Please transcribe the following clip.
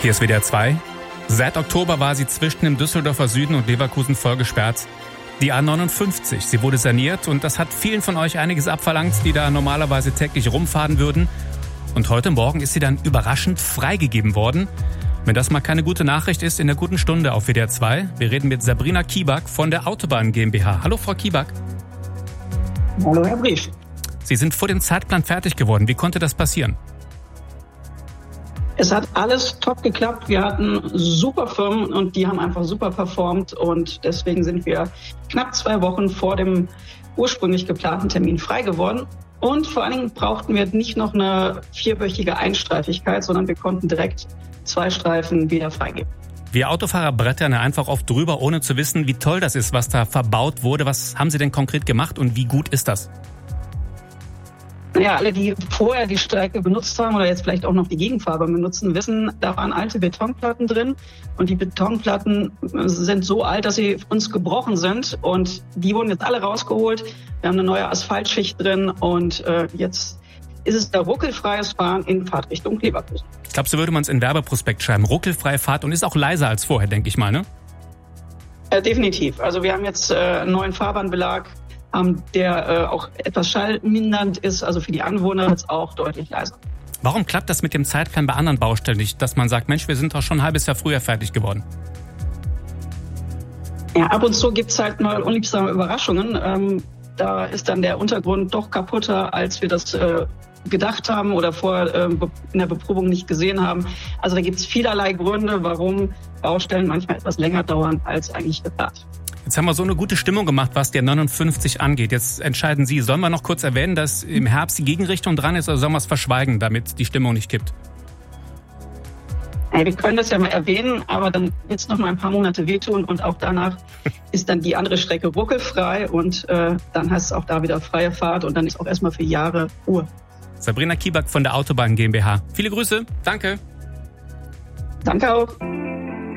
Hier ist WDR 2. Seit Oktober war sie zwischen dem Düsseldorfer Süden und Leverkusen voll gesperrt. Die A59, sie wurde saniert und das hat vielen von euch einiges abverlangt, die da normalerweise täglich rumfahren würden. Und heute Morgen ist sie dann überraschend freigegeben worden. Wenn das mal keine gute Nachricht ist, in der guten Stunde auf WDR 2. Wir reden mit Sabrina Kiback von der Autobahn GmbH. Hallo Frau Kiback. Hallo Herr Brief. Sie sind vor dem Zeitplan fertig geworden. Wie konnte das passieren? Es hat alles top geklappt. Wir hatten super Firmen und die haben einfach super performt. Und deswegen sind wir knapp 2 Wochen vor dem ursprünglich geplanten Termin frei geworden. Und vor allen Dingen brauchten wir nicht noch eine 4-wöchige Einstreifigkeit, sondern wir konnten direkt 2 Streifen wieder freigeben. Wir Autofahrer brettern einfach oft drüber, ohne zu wissen, wie toll das ist, was da verbaut wurde. Was haben Sie denn konkret gemacht und wie gut ist das? Ja, alle, die vorher die Strecke benutzt haben oder jetzt vielleicht auch noch die Gegenfarbe benutzen, wissen, da waren alte Betonplatten drin. Und die Betonplatten sind so alt, dass sie uns gebrochen sind. Und die wurden jetzt alle rausgeholt. Wir haben eine neue Asphaltschicht drin. Und jetzt ist es da ruckelfreies Fahren in Fahrtrichtung Leverkusen. Ich glaube, so würde man es in Werbeprospekt schreiben. Ruckelfreie Fahrt und ist auch leiser als vorher, denke ich mal, ne? Definitiv. Also wir haben jetzt einen neuen Fahrbahnbelag, der auch etwas schallmindernd ist, also für die Anwohner jetzt auch deutlich leiser. Warum klappt das mit dem Zeitplan bei anderen Baustellen nicht, dass man sagt, Mensch, wir sind doch schon ein halbes Jahr früher fertig geworden? Ja, ab und zu gibt's halt mal unliebsame Überraschungen. Da ist dann der Untergrund doch kaputter, als wir das gedacht haben oder vorher in der Beprobung nicht gesehen haben. Also da gibt's vielerlei Gründe, warum Baustellen manchmal etwas länger dauern als eigentlich geplant. Jetzt haben wir so eine gute Stimmung gemacht, was der 59 angeht. Jetzt entscheiden Sie, sollen wir noch kurz erwähnen, dass im Herbst die Gegenrichtung dran ist, oder sollen wir es verschweigen, damit die Stimmung nicht kippt? Wir können das ja mal erwähnen, aber dann wird es noch mal ein paar Monate wehtun und auch danach ist dann die andere Strecke ruckelfrei und dann heißt es auch da wieder freie Fahrt und dann ist auch erstmal für Jahre Ruhe. Sabrina Kiback von der Autobahn GmbH. Viele Grüße, danke. Danke auch.